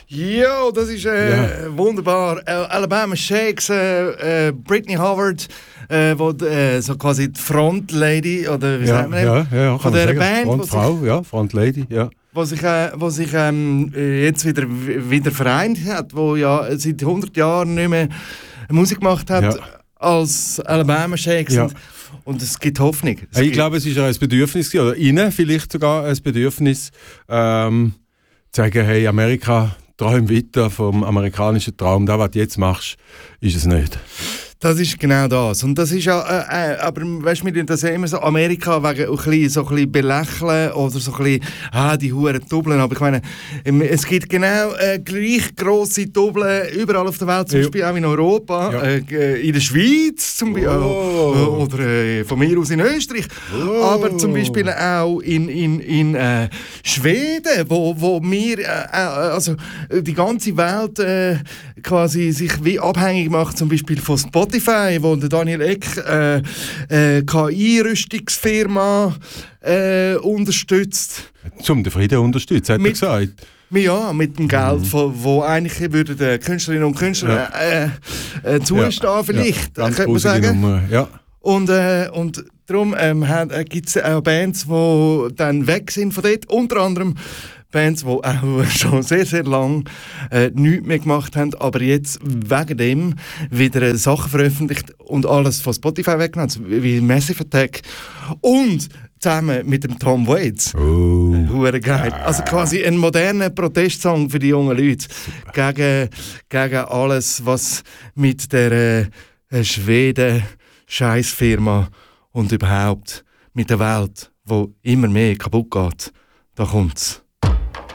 Jo, das ist wunderbar. Alabama Shakes, Britney Howard, wo so quasi die Frontlady, oder wie sagt man von dieser Band. Frontfrau, Frontlady, ja. Wo sich jetzt wieder vereint hat, wo ja seit 100 Jahren nicht mehr Musik gemacht hat als Alabama Shakes. Ja. Und es gibt Hoffnung. Ich glaube, es ist auch ein Bedürfnis, oder Ihnen vielleicht sogar ein Bedürfnis, zu sagen, hey, Amerika, träum weiter vom amerikanischen Traum. Das, was du jetzt machst, ist es nicht. Das ist genau das. Und das ist ja, aber weißt du, wir das ja immer so Amerika wegen so ein bisschen belächeln oder so ein bisschen, die Huren Doublen. Aber ich meine, es gibt genau gleich grosse Doublen überall auf der Welt, zum Beispiel auch in Europa, in der Schweiz zum Beispiel, oder von mir aus in Österreich, aber zum Beispiel auch in Schweden, wo wir, also die ganze Welt quasi sich wie abhängig macht, zum Beispiel von Spotify, wo der Daniel Eck KI-Rüstungsfirma unterstützt. Zum den Frieden unterstützt, hat er gesagt. Ja, mit dem Geld, wo eigentlich würden die Künstlerinnen und Künstler zustehen, vielleicht, könnte man sagen. Nummer, ja. Und darum gibt es auch Bands, die dann weg sind von dort, unter anderem Bands, die auch schon sehr, sehr lange nichts mehr gemacht haben, aber jetzt wegen dem wieder Sachen veröffentlicht und alles von Spotify weggenommen, wie Massive Attack und zusammen mit dem Tom Waits. Hure geil. Also quasi ein moderner Protestsong für die jungen Leute gegen alles, was mit der Schweden-Scheißfirma und überhaupt mit der Welt, wo immer mehr kaputt geht. Da kommt's.